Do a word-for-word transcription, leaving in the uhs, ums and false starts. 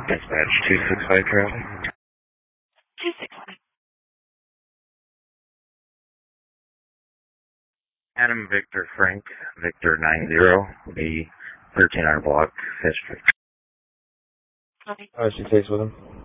Dispatch two six five traffic. two six five. Adam Victor Frank, Victor nine zero, the thirteen hour block, Fitchburg. Okay. Uh, she takes with him.